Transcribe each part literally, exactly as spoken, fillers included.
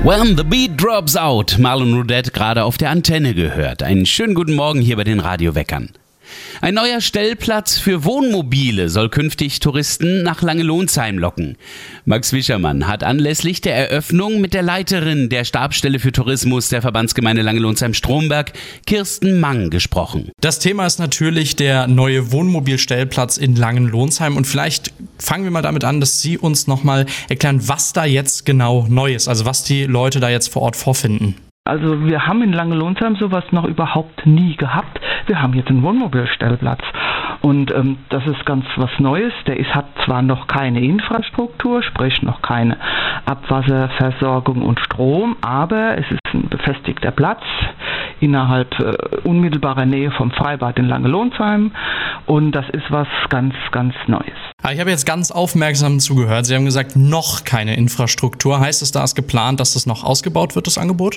When the beat drops out, Marlon Rudette gerade auf der Antenne gehört. Einen schönen guten Morgen hier bei den Radioweckern. Ein neuer Stellplatz für Wohnmobile soll künftig Touristen nach Langelohnsheim locken. Max Wischermann hat anlässlich der Eröffnung mit der Leiterin der Stabsstelle für Tourismus der Verbandsgemeinde Langelohnsheim-Stromberg, Kirsten Mang, gesprochen. Das Thema ist natürlich der neue Wohnmobilstellplatz in Langelohnsheim und vielleicht fangen wir mal damit an, dass Sie uns nochmal erklären, was da jetzt genau neu ist, also was die Leute da jetzt vor Ort vorfinden. Also wir haben in Langelohnsheim sowas noch überhaupt nie gehabt. Wir haben jetzt einen Wohnmobilstellplatz und ähm, das ist ganz was Neues. Der ist, hat zwar noch keine Infrastruktur, sprich noch keine Abwasserversorgung und Strom, aber es ist ein befestigter Platz innerhalb äh, unmittelbarer Nähe vom Freibad in Langelohnsheim und das ist was ganz, ganz Neues. Ich habe jetzt ganz aufmerksam zugehört. Sie haben gesagt, noch keine Infrastruktur. Heißt es, da ist geplant, dass das noch ausgebaut wird, das Angebot?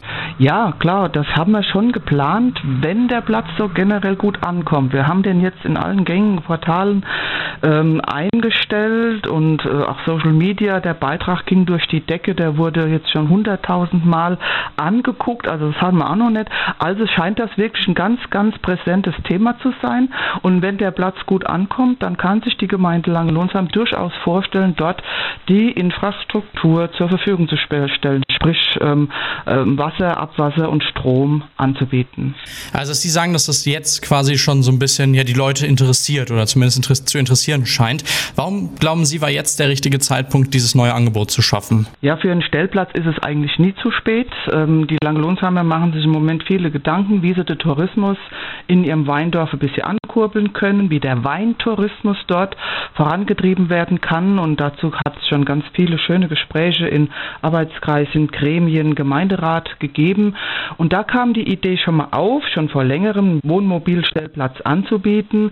Ja, klar, das haben wir schon geplant, wenn der Platz so generell gut ankommt. Wir haben den jetzt in allen gängigen Portalen ähm, eingestellt und äh, auch Social Media, der Beitrag ging durch die Decke, der wurde jetzt schon hunderttausend Mal angeguckt, also das haben wir auch noch nicht. Also scheint das wirklich ein ganz, ganz präsentes Thema zu sein und wenn der Platz gut ankommt, dann kann sich die Gemeinde Langelohnsheim durchaus vorstellen, dort die Infrastruktur zur Verfügung zu stellen, sprich ähm, ähm, Wasser, Abwasser und Strom anzubieten. Also Sie sagen, dass das jetzt quasi schon so ein bisschen ja die Leute interessiert oder zumindest inter- zu interessieren scheint. Warum glauben Sie, war jetzt der richtige Zeitpunkt, dieses neue Angebot zu schaffen? Ja, für einen Stellplatz ist es eigentlich nie zu spät. Ähm, die Langelohnsheimer machen sich im Moment viele Gedanken, wie sie den Tourismus in ihrem Weindorf ein bisschen ankurbeln können, wie der Weintourismus dort vorangetrieben werden kann und dazu hat es schon ganz viele schöne Gespräche in Arbeitskreisen, Gremien, Gemeinderat gegeben. Und da kam die Idee schon mal auf, schon vor längerem einen Wohnmobilstellplatz anzubieten.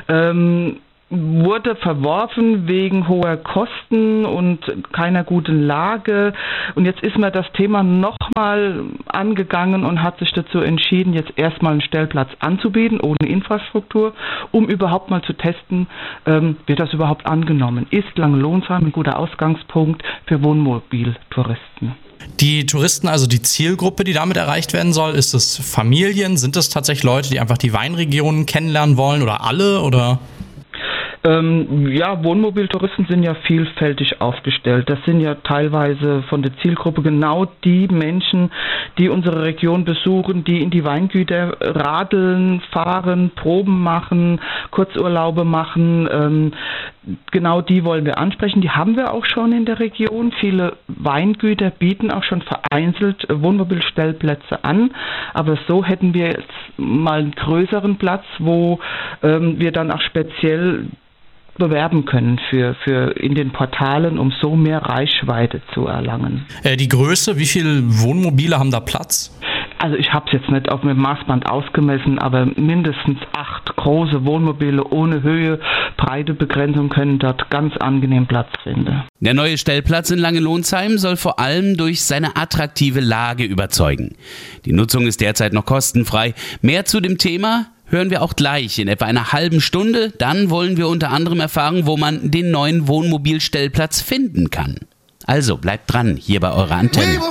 Ähm, wurde verworfen wegen hoher Kosten und keiner guten Lage. Und jetzt ist man das Thema nochmal angegangen und hat sich dazu entschieden, jetzt erstmal einen Stellplatz anzubieten, ohne Infrastruktur, um überhaupt mal zu testen, ähm, wird das überhaupt angenommen. Ist Langelohnsheim ein guter Ausgangspunkt für Wohnmobiltouristen? Die Touristen, also die Zielgruppe, die damit erreicht werden soll, ist es Familien? Sind es tatsächlich Leute, die einfach die Weinregionen kennenlernen wollen oder alle? Oder? Ähm, ja, Wohnmobiltouristen sind ja vielfältig aufgestellt. Das sind ja teilweise von der Zielgruppe genau die Menschen, die unsere Region besuchen, die in die Weingüter radeln, fahren, Proben machen, Kurzurlaube machen. Ähm, genau die wollen wir ansprechen. Die haben wir auch schon in der Region. Viele Weingüter bieten auch schon vereinzelt Wohnmobilstellplätze an. Aber so hätten wir jetzt mal einen größeren Platz, wo ähm, wir dann auch speziell bewerben können für, für in den Portalen, um so mehr Reichweite zu erlangen. Äh, die Größe, wie viele Wohnmobile haben da Platz? Also ich habe es jetzt nicht auf dem Maßband ausgemessen, aber mindestens acht große Wohnmobile ohne Höhe, Breitebegrenzung können dort ganz angenehm Platz finden. Der neue Stellplatz in Langelohnsheim soll vor allem durch seine attraktive Lage überzeugen. Die Nutzung ist derzeit noch kostenfrei. Mehr zu dem Thema hören wir auch gleich in etwa einer halben Stunde. Dann wollen wir unter anderem erfahren, wo man den neuen Wohnmobilstellplatz finden kann. Also bleibt dran, hier bei eurer Antenne.